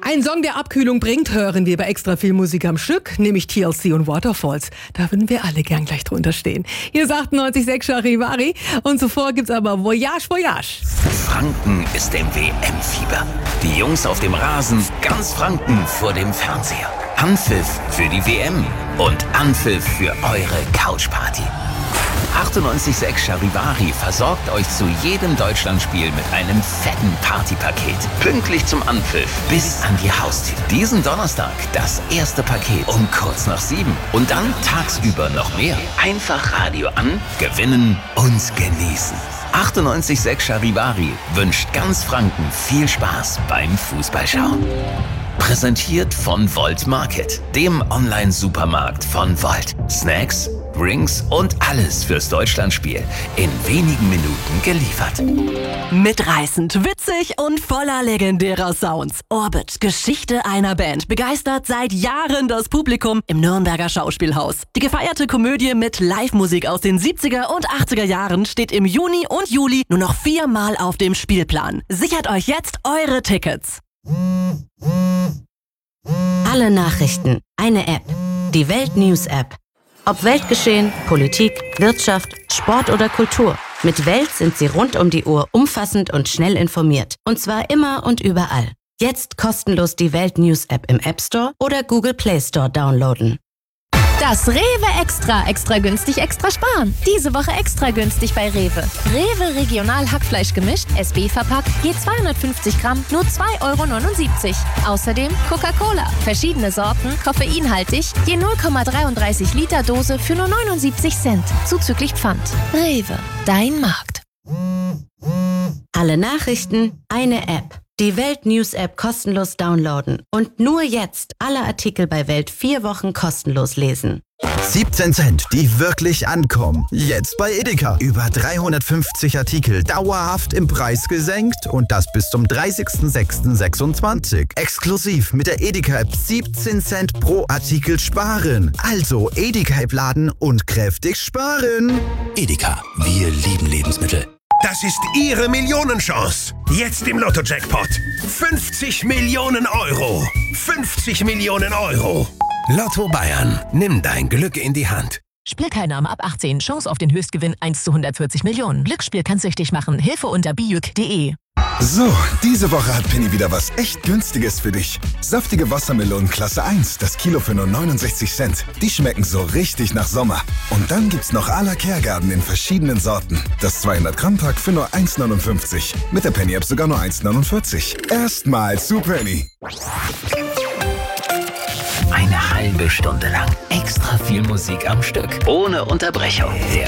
Ein Song, der Abkühlung bringt, hören wir bei extra viel Musik am Stück, nämlich TLC und Waterfalls. Da würden wir alle gern gleich drunter stehen. Hier ist 98,6 Charivari und zuvor gibt's aber Voyage, Voyage. Franken ist im WM-Fieber. Die Jungs auf dem Rasen, ganz Franken vor dem Fernseher. Anpfiff für die WM und Anpfiff für eure Couchparty. 98,6 Charivari versorgt euch zu jedem Deutschlandspiel mit einem fetten Partypaket. Pünktlich zum Anpfiff bis an die Haustür. Diesen Donnerstag das erste Paket um kurz nach 7. Und dann tagsüber noch mehr. Einfach Radio an, gewinnen und genießen. 98,6 Charivari wünscht ganz Franken viel Spaß beim Fußballschauen. Präsentiert von Volt Market, dem Online-Supermarkt von Volt. Snacks, Drinks und alles fürs Deutschlandspiel. In wenigen Minuten geliefert. Mitreißend, witzig und voller legendärer Sounds. Orbit, Geschichte einer Band, begeistert seit Jahren das Publikum im Nürnberger Schauspielhaus. Die gefeierte Komödie mit Live-Musik aus den 70er und 80er Jahren steht im Juni und Juli nur noch 4-mal auf dem Spielplan. Sichert euch jetzt eure Tickets. Alle Nachrichten, eine App. Die Welt News App. Ob Weltgeschehen, Politik, Wirtschaft, Sport oder Kultur. Mit Welt sind Sie rund um die Uhr umfassend und schnell informiert. Und zwar immer und überall. Jetzt kostenlos die Welt News App im App Store oder Google Play Store downloaden. Das Rewe Extra. Extra günstig, extra sparen. Diese Woche extra günstig bei Rewe. Rewe Regional Hackfleisch gemischt, SB verpackt, je 250 Gramm, nur 2,79 €. Außerdem Coca-Cola. Verschiedene Sorten, koffeinhaltig, je 0,33 Liter Dose für nur 79 Cent. Zuzüglich Pfand. Rewe, dein Markt. Alle Nachrichten, eine App. Die Welt News App kostenlos downloaden. Und nur jetzt alle Artikel bei Welt 4 Wochen kostenlos lesen. 17 Cent, die wirklich ankommen. Jetzt bei Edeka. Über 350 Artikel dauerhaft im Preis gesenkt und das bis zum 30.06.26. Exklusiv mit der Edeka-App 17 Cent pro Artikel sparen. Also Edeka-App laden und kräftig sparen. Edeka, wir lieben Lebensmittel. Das ist Ihre Millionenchance. Jetzt im Lotto-Jackpot. 50 Millionen Euro. 50 Millionen Euro. Lotto Bayern. Nimm dein Glück in die Hand. Spielteilnahme ab 18. Chance auf den Höchstgewinn 1 zu 140 Millionen. Glücksspiel kann süchtig machen. Hilfe unter bijuk.de. So, diese Woche hat Penny wieder was echt Günstiges für dich. Saftige Wassermelonen Klasse 1, das Kilo für nur 69 Cent. Die schmecken so richtig nach Sommer. Und dann gibt's noch à la Kergarten in verschiedenen Sorten. Das 200-Gramm-Pack für nur 1,59. Mit der Penny-App sogar nur 1,49. Erstmal zu Penny. Eine halbe Stunde lang extra viel Musik am Stück. Ohne Unterbrechung. Der